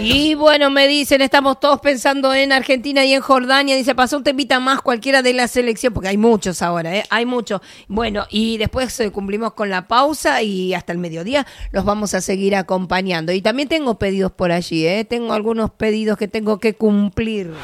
Y bueno, me dicen, estamos todos pensando en Argentina y en Jordania. Dice, pasó un temita más cualquiera de la selección, porque hay muchos ahora, hay muchos. Bueno, y después cumplimos con la pausa y hasta el mediodía los vamos a seguir acompañando. Y también tengo pedidos por allí, tengo algunos pedidos que tengo que cumplir.